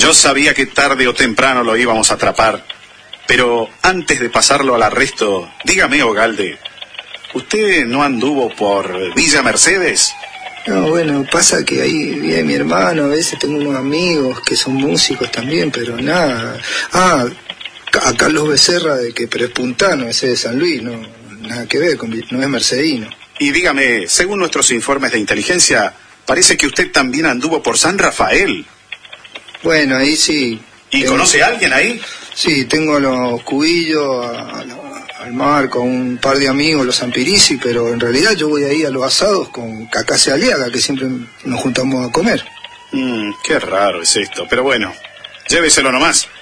Yo sabía que tarde o temprano lo íbamos a atrapar. Pero antes de pasarlo al arresto, dígame, Ogalde, ¿usted no anduvo por Villa Mercedes? No, bueno, pasa que ahí vive mi hermano, a veces tengo unos amigos que son músicos también, pero nada. A Carlos Becerra, de que Prepuntano, ese de San Luis, no, nada que ver, no es mercedino. Y dígame, según nuestros informes de inteligencia, parece que usted también anduvo por San Rafael. Bueno, ahí sí. ¿Y conoce a alguien ahí? Sí, tengo a los Cubillos, al Marco, a un par de amigos, los Ampirisi, pero en realidad yo voy ahí a los asados con Cacase Aliaga, que siempre nos juntamos a comer. Qué raro es esto, pero bueno, lléveselo nomás.